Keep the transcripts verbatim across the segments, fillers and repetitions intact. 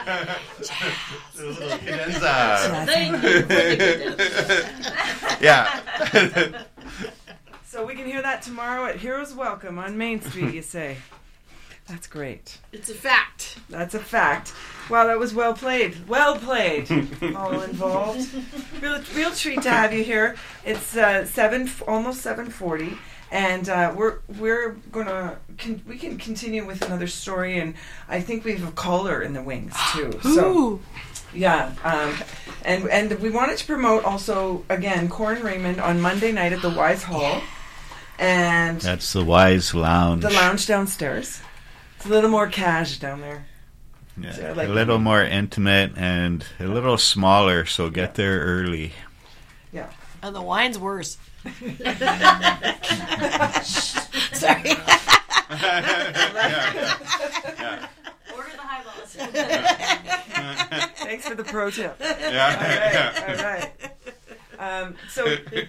Those little cadenza. Thank you for the Yeah. So we can hear that tomorrow at Heroes Welcome on Main Street, you say? That's great. It's a fact. That's a fact. Wow, that was well played. Well played. All involved. Real, real treat to have you here. It's uh, seven, almost seven forty, and uh, we're we're gonna con- we can continue with another story, and I think we have a caller in the wings too. So yeah, um, and and we wanted to promote also again Corin Raymond on Monday night at the Wise Hall, and That's the Wise Lounge. the lounge downstairs. It's a little more cash down there. Yeah, So, like- a little more intimate and a little smaller, so get there early. Yeah. And the wine's worse. Sorry. Order the highballs. Thanks for the pro tip. Yeah. All right. All right. Um, so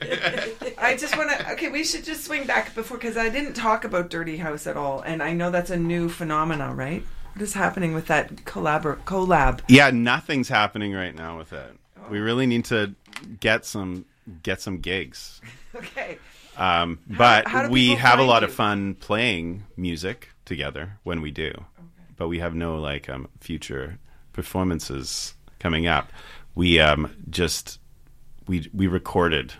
I just want to. Okay, we should just swing back before because I didn't talk about Dirty House at all, and I know that's a new phenomena, right? What is happening with that collab? Collab. Yeah, nothing's happening right now with it. We really need to get some get some gigs. Okay. Um, but how do we people have a find lot you? of fun playing music together when we do. But we have no like um, future performances coming up. We um, just we we recorded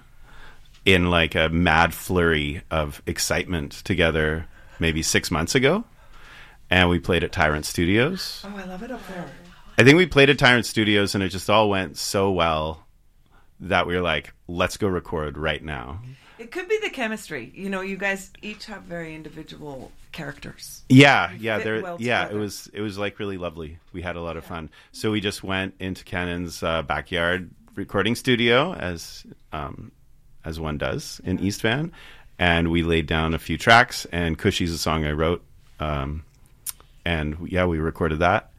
in like a mad flurry of excitement together maybe six months ago, and we played at Tyrant Studios. Oh, I love it up there. I think we played at Tyrant Studios, and it just all went so well that we were like, let's go record right now. It could be the chemistry. You know, you guys each have very individual characters. Yeah, yeah, fit there. well yeah, it together. was it was like really lovely. We had a lot of fun. So we just went into Cannon's uh, backyard recording studio, as um, as one does in East Van, and we laid down a few tracks. And Cushy's a song I wrote, um, and yeah, we recorded that.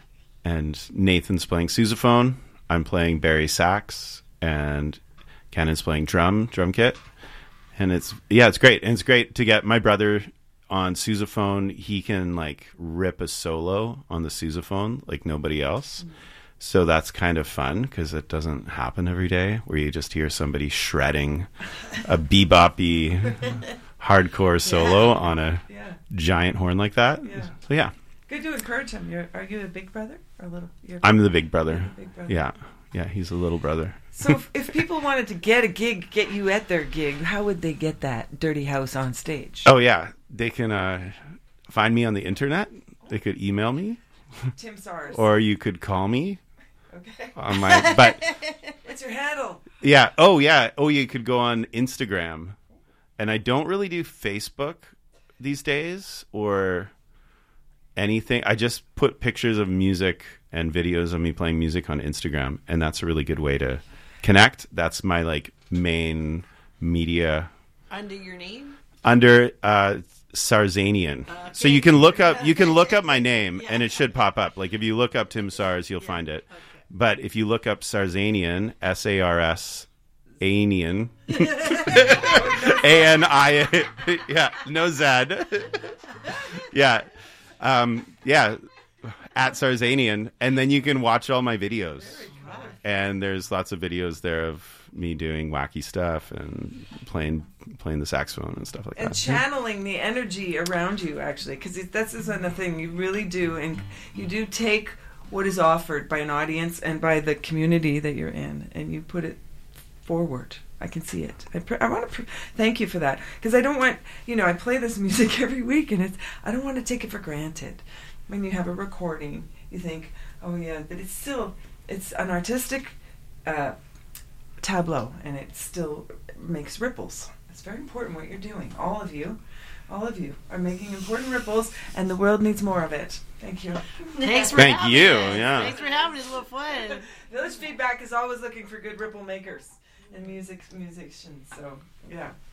And Nathan's playing sousaphone. I'm playing Barry sax, and Cannon's playing drum drum kit. And it's yeah, it's great. And it's great to get my brother on sousaphone. He can like rip a solo on the sousaphone like nobody else. Mm-hmm. So that's kind of fun because it doesn't happen every day where you just hear somebody shredding a beboppy hardcore solo Yeah. on a Yeah. giant horn like that. Yeah. So yeah, Good to encourage him. You're, are you a big brother or a little? You're, I'm the big brother. You're the big brother. Yeah, yeah, he's a little brother. So if, if people wanted to get a gig, get you at their gig, how would they get that Dirty House on stage? Oh yeah, they can uh, find me on the internet. They could email me, Tim Sars. or you could call me Okay. on my. But What's your handle? yeah, oh yeah, oh you could go on Instagram, and I don't really do Facebook these days or anything. I just put pictures of music and videos of me playing music on Instagram, and that's a really good way to connect. That's my like main media Under your name? under uh Sarzanian. Okay. So you can look up you can look up my name Yeah. and it should pop up. Like if you look up Tim Sars, you'll find it. Okay. But if you look up Sarzanian, S A R S Anian A N I yeah, no Z. yeah. Um yeah, at Sarzanian, and then you can watch all my videos. And there's lots of videos there of me doing wacky stuff and playing playing the saxophone and stuff like And that. channeling the energy around you, actually, because that's the thing you really do, and you do take what is offered by an audience and by the community that you're in, and you put it forward. I can see it. I, pr- I want to pr- thank you for that, because I don't want, you know, I play this music every week, and it's I don't want to take it for granted. When you have a recording, you think, oh yeah, but it's still it's an artistic uh, tableau, and it still makes ripples. It's very important what you're doing. All of you, all of you are making important ripples, and the world needs more of it. Thank you. Thanks for Thank having you, us. yeah. Thanks for having us. A little fun. Village Feedback is always looking for good ripple makers and music musicians. So yeah,